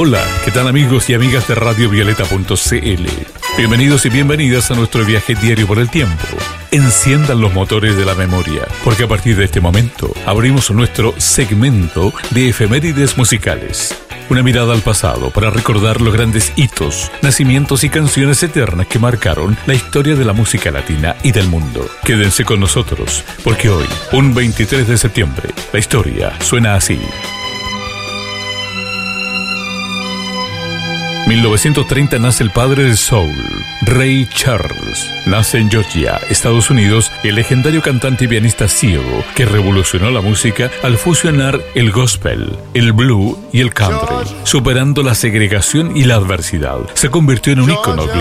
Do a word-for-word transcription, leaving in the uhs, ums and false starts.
Hola, ¿qué tal amigos y amigas de Radio Violeta punto c l? Bienvenidos y bienvenidas a nuestro viaje diario por el tiempo. Enciendan los motores de la memoria, porque a partir de este momento abrimos nuestro segmento de efemérides musicales. Una mirada al pasado para recordar los grandes hitos, nacimientos y canciones eternas que marcaron la historia de la música latina y del mundo. Quédense con nosotros, porque hoy, un veintitrés de septiembre, la historia suena así. mil novecientos treinta nace el padre del soul, Ray Charles. Nace en Georgia, Estados Unidos, el legendario cantante y pianista ciego que revolucionó la música al fusionar el gospel, el blues y el country. Superando la segregación y la adversidad, se convirtió en un ícono global